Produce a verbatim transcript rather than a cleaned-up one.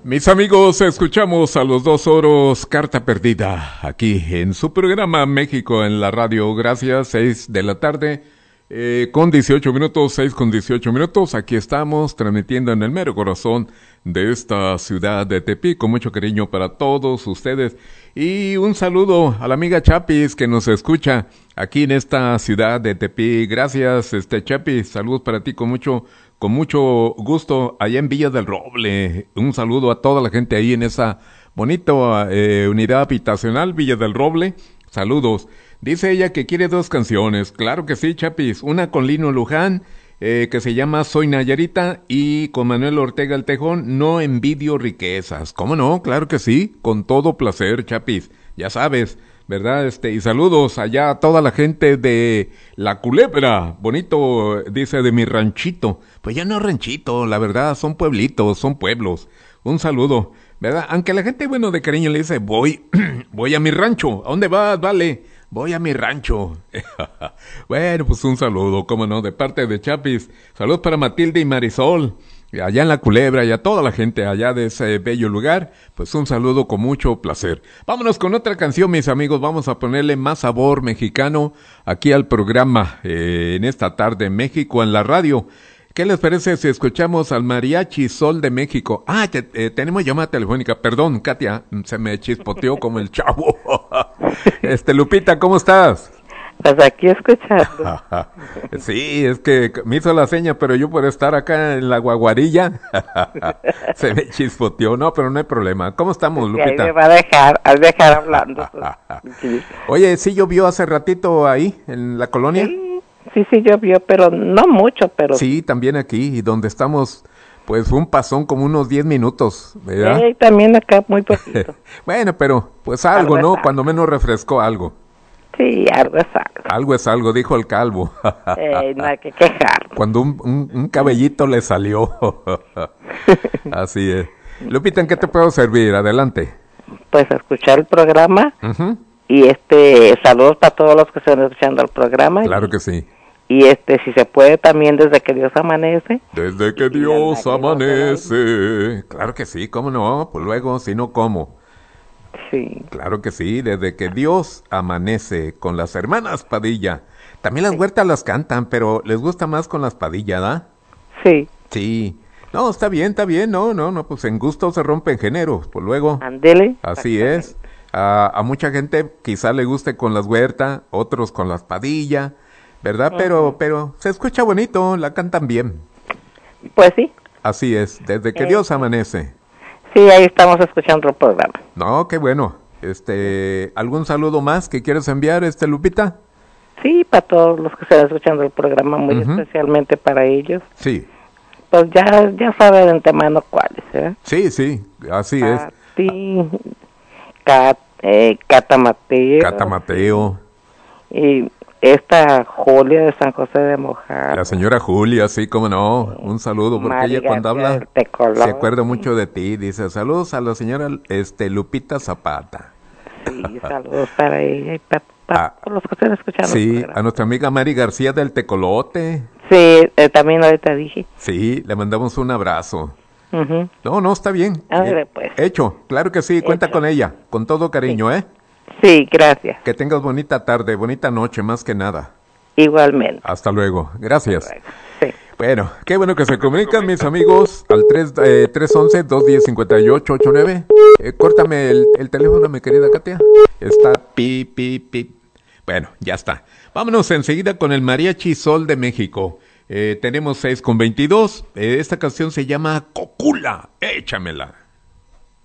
Mis amigos, escuchamos a los dos oros Carta Perdida, aquí en su programa México en la radio. Gracias, seis de la tarde, eh, con dieciocho minutos, seis con dieciocho minutos. Aquí estamos transmitiendo en el mero corazón de esta ciudad de Tepic, con mucho cariño para todos ustedes. Y un saludo a la amiga Chapis que nos escucha aquí en esta ciudad de Tepic. Gracias, este Chapis, saludos para ti con mucho Con mucho gusto, allá en Villa del Roble. Un saludo a toda la gente ahí en esa bonita eh, unidad habitacional, Villa del Roble. Saludos. Dice ella que quiere dos canciones. Claro que sí, Chapis. Una con Lino Luján, eh, que se llama Soy Nayarita, y con Manuel Ortega el Tejón, No Envidio Riquezas. ¿Cómo no? Claro que sí. Con todo placer, Chapis. Ya sabes, ¿verdad? Este, y saludos allá a toda la gente de La Culebra, bonito, dice, de mi ranchito. Pues ya no ranchito, la verdad, son pueblitos, son pueblos. Un saludo, ¿verdad? Aunque la gente, bueno, de cariño le dice, voy, voy a mi rancho. ¿A dónde vas, vale? Voy a mi rancho. Bueno, pues un saludo, cómo no, de parte de Chapis. Saludos para Matilde y Marisol, allá en La Culebra, y a toda la gente allá de ese bello lugar, pues un saludo con mucho placer. Vámonos con otra canción, mis amigos. Vamos a ponerle más sabor mexicano aquí al programa, eh, en esta tarde, México en la radio. ¿Qué les parece si escuchamos al Mariachi Sol de México? Ah, te, eh, tenemos llamada telefónica. Perdón, Katia, se me chispoteó como el chavo. Este, Lupita, ¿cómo estás? Pues aquí escuchando. Sí, es que me hizo la seña, pero yo por estar acá en la guaguarilla se me chispoteó. No, pero no hay problema. ¿Cómo estamos, Lupita? Y ahí me va a dejar, a dejar hablando. Sí. Oye, ¿sí llovió hace ratito ahí, en la colonia? Sí, sí, sí llovió, pero no mucho, pero... Sí, también aquí, y donde estamos, pues fue un pasón como unos diez minutos, ¿verdad? Sí, también acá muy poquito. Bueno, pero pues algo, algo ¿no? Algo. Cuando menos refrescó algo. Sí, algo es algo. Algo es algo, dijo el calvo. Eh, no hay que quejar. Cuando un, un, un cabellito le salió. Así es. Lupita, ¿en qué te puedo servir? Adelante. Pues escuchar el programa. Uh-huh. Y este, saludos para todos los que están escuchando el programa. Claro y, que sí. Y este, si se puede también desde que Dios amanece. Desde que Dios amanece. Claro que sí, ¿cómo no? Pues luego, si no, ¿cómo? Sí. Claro que sí, desde que Dios amanece, con las hermanas Padilla. También las huertas las cantan, pero les gusta más con las Padilla, ¿da? Sí. Sí. No, está bien, está bien, no, no, no, pues en gusto se rompen géneros, pues luego. Ándele. Así es. A, a mucha gente quizá le guste con las huertas, otros con las Padilla, ¿verdad? Uh-huh. Pero, pero se escucha bonito, la cantan bien. Pues sí. Así es, desde que eh. Dios amanece. Sí, ahí estamos escuchando el programa. No, qué bueno. Este, ¿algún saludo más que quieres enviar, este Lupita? Sí, para todos los que están escuchando el programa, muy uh-huh. especialmente para ellos. Sí. Pues ya, ya sabe de antemano cuáles, ¿eh? Sí, sí, así a es. Ti, Cat, eh, Cata Mateo. Cata Mateo. Y esta Julia de San José de Mojar. La señora Julia, sí, cómo no, un saludo, porque María ella cuando habla se acuerda mucho de ti, dice, saludos a la señora este Lupita Zapata. Sí, saludos para ella y para, para ah, por los que estén escuchando. Sí, a nuestra amiga Mari García del Tecolote. Sí, eh, también ahorita dije. Sí, le mandamos un abrazo. Uh-huh. No, no, está bien. Ver, eh, pues. Hecho, claro que sí, cuenta Hecho. Con ella, con todo cariño, sí. ¿eh? Sí, gracias. Que tengas bonita tarde, bonita noche, más que nada. Igualmente. Hasta luego. Gracias. Hasta luego. Sí. Bueno, qué bueno que se comunican mis amigos al tres, eh, tres once, dos diez, cincuenta y ocho ochenta y nueve. Eh, córtame el, el teléfono, mi querida Katia. Está pi, pi, pi. Bueno, ya está. Vámonos enseguida con el Mariachi Sol de México. Eh, tenemos seis con veintidós. Eh, esta canción se llama Cocula. Échamela.